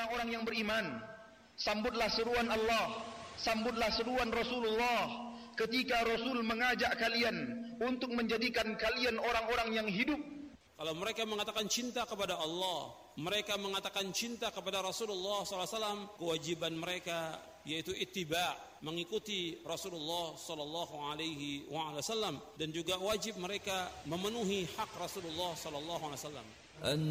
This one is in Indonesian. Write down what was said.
orang-orang yang beriman, sambutlah seruan Allah, sambutlah seruan Rasulullah ketika Rasul mengajak kalian untuk menjadikan kalian orang-orang yang hidup. Kalau mereka mengatakan cinta kepada Allah, mereka mengatakan cinta kepada Rasulullah SAW, kewajiban mereka yaitu ittiba, mengikuti Rasulullah SAW, dan juga wajib mereka memenuhi hak Rasulullah SAW.